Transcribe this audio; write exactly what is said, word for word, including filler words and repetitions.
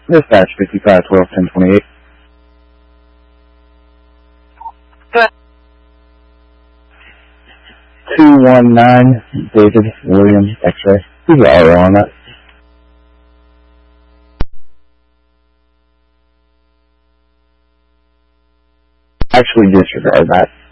Dispatch fifty-five twelve ten twenty-eight. Good. two one nine David William X-ray. Who's the R O on that? Actually disregard that.